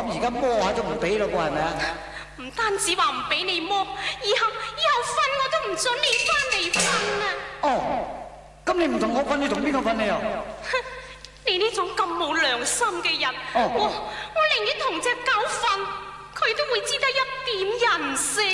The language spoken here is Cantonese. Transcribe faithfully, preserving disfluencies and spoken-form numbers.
咁而家摸下都唔俾咯噃，係咪啊？ 唔單止話唔俾你摸，以後以後瞓我都唔准你翻嚟瞓啊！ 哦，咁你唔同我瞓，你同邊個瞓你啊？ 哼，你呢種咁冇良心嘅人， 哦、 我我寧願同隻狗瞓，佢都會知得一點人性